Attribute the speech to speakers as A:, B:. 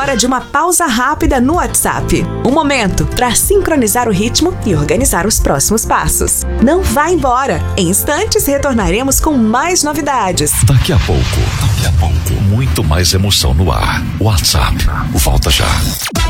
A: hora de uma pausa rápida no WhatsApp. Um momento para sincronizar o ritmo e organizar os próximos passos. Não vá embora. Em instantes retornaremos com mais novidades.
B: Daqui a pouco, muito mais emoção no ar. WhatsApp, volta já.